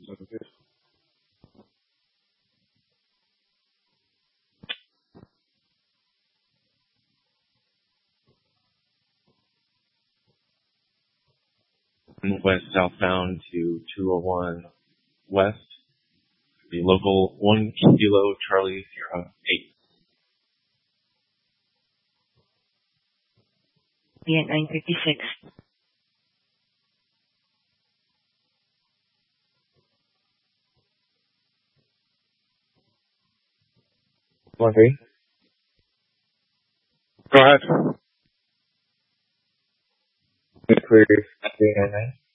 West southbound to 201 West. The local 1 Kilo Charlie Sierra 8. Be at 956. One three. Go ahead. Clear 399.